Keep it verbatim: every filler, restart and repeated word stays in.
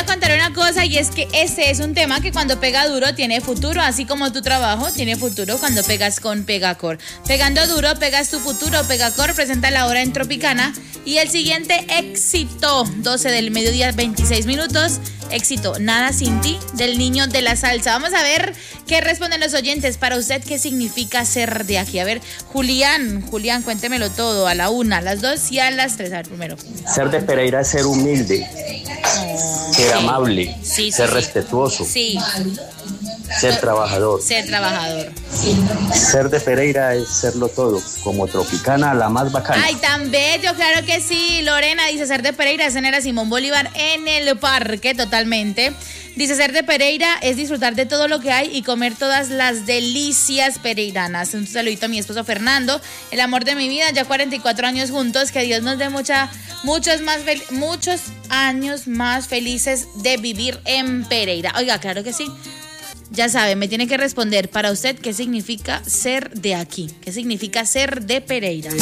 contar una cosa y es que este es un tema que cuando pega duro tiene futuro, así como tu trabajo tiene futuro cuando pegas con Pegacor. Pegando duro, pegas tu futuro. Pegacor presenta la hora en Tropicana y el siguiente éxito, doce del mediodía, veintiséis minutos. Éxito, Nada sin ti, del Niño de la Salsa. Vamos a ver qué responden los oyentes. Para usted, ¿qué significa ser de aquí? A ver, Julián, Julián, cuéntemelo todo, a la una, a las dos y a las tres. A ver, primero. Ser de Pereira es ser humilde, Oh, ser sí. amable, Sí, ser sí, respetuoso, sí, ser trabajador. ser trabajador. Ser de Pereira es serlo todo, como Tropicana, la más bacana. Ay, tan bello, claro que sí. Lorena dice ser de Pereira es tener a Simón Bolívar en el parque, totalmente. Dice ser de Pereira es disfrutar de todo lo que hay y comer todas las delicias pereiranas. Un saludito a mi esposo Fernando, el amor de mi vida, ya cuarenta y cuatro años juntos, que Dios nos dé mucha, muchos, más fel- muchos años más felices de vivir en Pereira. Oiga, claro que sí. Ya sabe, me tiene que responder para usted qué significa ser de aquí, qué significa ser de Pereira.